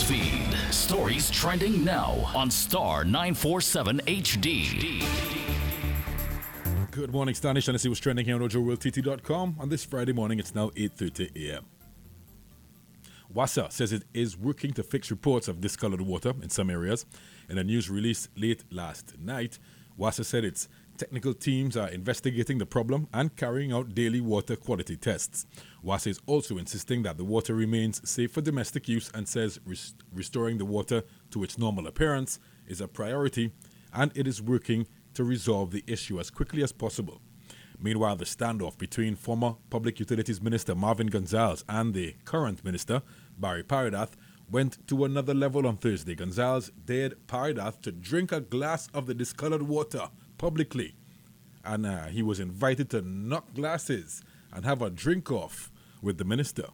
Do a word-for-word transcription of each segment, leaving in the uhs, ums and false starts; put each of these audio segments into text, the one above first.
Newsfeed. Stories trending now on Star nine forty-seven H D. Good morning, Star Nation. Let's see what's trending here on Ojo World T T dot com. On this Friday morning, it's now eight thirty a m WASA says it is working to fix reports of discolored water in some areas. In a news release late last night, WASA said its technical teams are investigating the problem and carrying out daily water quality tests. WASA is also insisting that the water remains safe for domestic use and says rest- restoring the water to its normal appearance is a priority, and it is working to resolve the issue as quickly as possible. Meanwhile, the standoff between former Public Utilities Minister Marvin Gonzalez and the current minister, Barry Paradath, went to another level on Thursday. Gonzalez dared Paradath to drink a glass of the discolored water publicly, and uh, he was invited to knock glasses and have a drink-off with the minister.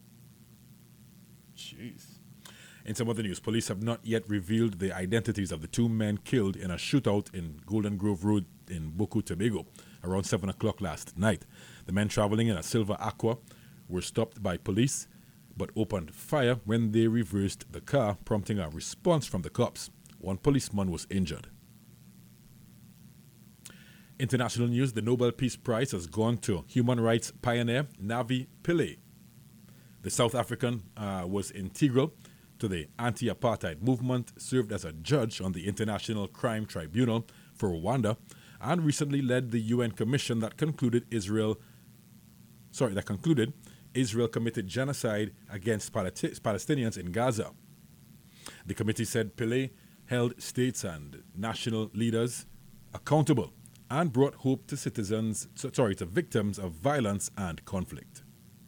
Jeez. In some other news, police have not yet revealed the identities of the two men killed in a shootout in Golden Grove Road in Boku, Tobago, around seven o'clock last night. The men traveling in a silver Aqua were stopped by police but opened fire when they reversed the car, prompting a response from the cops. One policeman was injured. International news, the Nobel Peace Prize has gone to human rights pioneer Navi Pillay. The South African uh, was integral to the anti-apartheid movement, served as a judge on the International Crime Tribunal for Rwanda, and recently led the U N commission that concluded Israel, sorry, that concluded Israel committed genocide against Palati- Palestinians in Gaza. The committee said Pillay held states and national leaders accountable and brought hope to citizens, sorry, to victims of violence and conflict.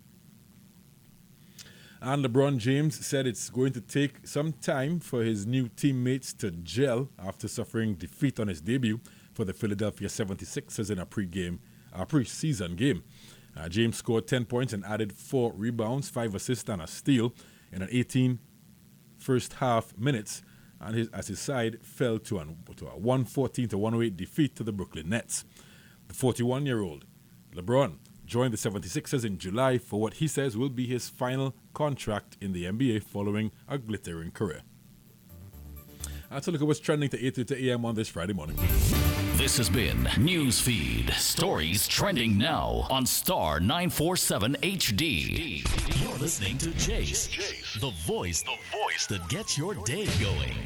And LeBron James said it's going to take some time for his new teammates to gel after suffering defeat on his debut for the Philadelphia seventy-sixers in a pre-game, a pre-season game. Uh, James scored ten points and added four rebounds, five assists, and a steal in an eighteen first half minutes, and his, as his side fell to, an, to a one fourteen to one oh eight defeat to the Brooklyn Nets. The forty-one-year-old LeBron joined the seventy-sixers in July for what he says will be his final contract in the N B A following a glittering career. Let's look at what's trending to eight thirty a m on this Friday morning. This has been Newsfeed. Stories trending now on Star nine forty-seven H D. You're listening to Jace, the voice, the voice that gets your day going.